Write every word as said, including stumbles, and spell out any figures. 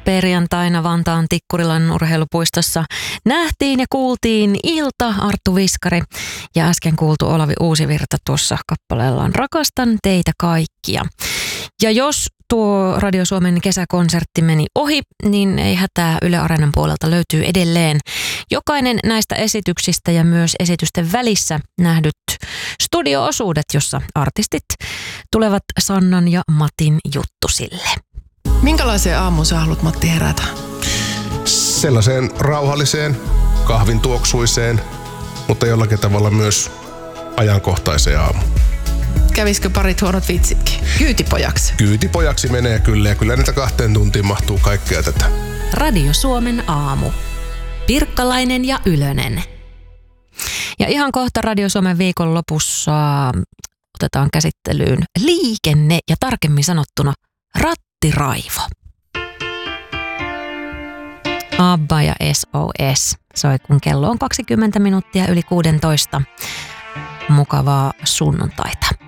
perjantaina Vantaan Tikkurilan urheilupuistossa nähtiin ja kuultiin Ilta, Arttu Viskari ja äsken kuultu Olavi Uusivirta tuossa kappaleellaan Rakastan teitä kaikkia. Ja jos tuo Radio Suomen kesäkonsertti meni ohi, niin ei hätää, Yle Areenan puolelta löytyy edelleen jokainen näistä esityksistä ja myös esitysten välissä nähdyt studio-osuudet, jossa artistit tulevat Sannan ja Matin juttusille. Minkälaiseen aamuun sä haluat, Matti, herätä? Sellaiseen rauhalliseen, kahvin tuoksuiseen, mutta jollakin tavalla myös ajankohtaiseen aamuun. Kävisikö parit huonot vitsitkin? Kyytipojaksi. Kyytipojaksi menee kyllä ja kyllä niitä kahteen tuntiin mahtuu kaikkea tätä. Radio Suomen aamu. Pirkkalainen ja Ylönen. Ja ihan kohta Radio Suomen viikonlopussa otetaan käsittelyyn liikenne ja tarkemmin sanottuna rattiraivo. ABBA ja S O S soi, kun kello on kaksikymmentä minuuttia yli kuusitoista. Mukavaa sunnuntaita.